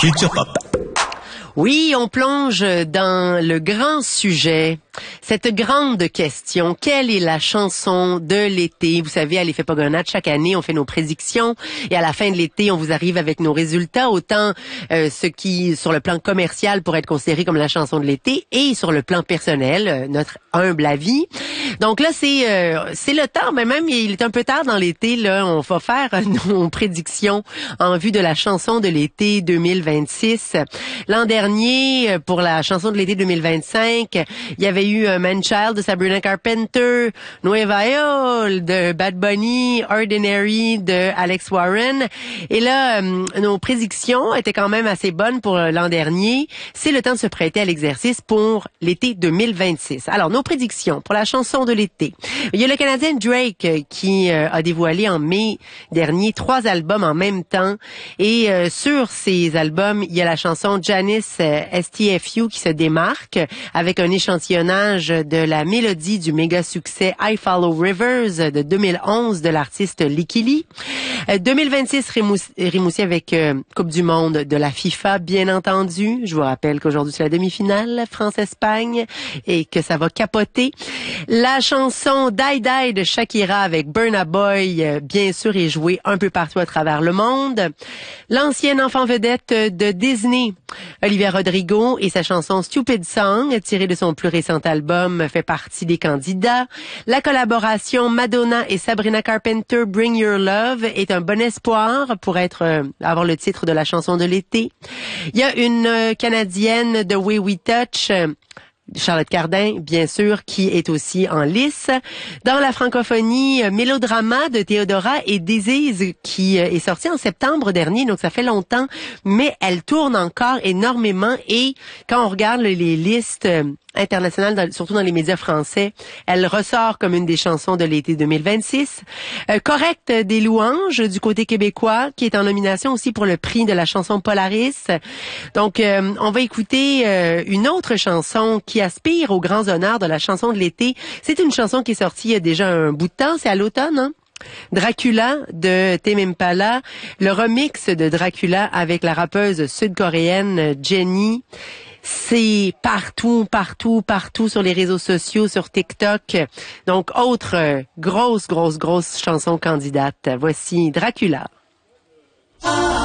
Futur Pop. Oui, on plonge dans le grand sujet, cette grande question. Quelle est la chanson de l'été? Vous savez, à l'effet Pogonade, chaque année, on fait nos prédictions et à la fin de l'été, on vous arrive avec nos résultats, autant ce qui, sur le plan commercial, pourrait être considéré comme la chanson de l'été et sur le plan personnel, notre humble avis. Donc là, c'est le temps, mais même il est un peu tard dans l'été, là, on va faire nos prédictions en vue de la chanson de l'été 2026. L'an dernier, pour la chanson de l'été 2025, il y avait eu Man-Child de Sabrina Carpenter, Nueva York de Bad Bunny, Ordinary de Alex Warren. Et là, nos prédictions étaient quand même assez bonnes pour l'an dernier. C'est le temps de se prêter à l'exercice pour l'été 2026. Alors, nos prédictions pour la chanson de l'été. Il y a le Canadien Drake qui a dévoilé en mai dernier 3 albums en même temps. Et sur ces albums, il y a la chanson Janice STFU qui se démarque avec un échantillonnage de la mélodie du méga succès I Follow Rivers de 2011 de l'artiste Licky Lee. 2026 Rimouski avec Coupe du monde de la FIFA, bien entendu. Je vous rappelle qu'aujourd'hui c'est la demi-finale France-Espagne et que ça va capoter. La chanson Die Die de Shakira avec Burna Boy, bien sûr, est jouée un peu partout à travers le monde. L'ancienne enfant vedette de Disney, Olivia Rodrigo, et sa chanson Stupid Song, tirée de son plus récent album, fait partie des candidats. La collaboration Madonna et Sabrina Carpenter, Bring Your Love, est un bon espoir pour avoir le titre de la chanson de l'été. Il y a une Canadienne de Way We Touch, Charlotte Cardin, bien sûr, qui est aussi en lice. Dans la francophonie, Mélodrama de Théodora et Disease, qui est sorti en septembre dernier, donc ça fait longtemps, mais elle tourne encore énormément et quand on regarde les listes internationales, surtout dans les médias français, elle ressort comme une des chansons de l'été 2026. Correct des louanges du côté québécois, qui est en nomination aussi pour le prix de la chanson Polaris. Donc, on va écouter une autre chanson qui aspire aux grands honneurs de la chanson de l'été. C'est une chanson qui est sortie il y a déjà un bout de temps, c'est à l'automne, hein? Dracula de Tame Impala, le remix de Dracula avec la rappeuse sud-coréenne Jennie. C'est partout sur les réseaux sociaux, sur TikTok. Donc, autre grosse chanson candidate. Voici Dracula.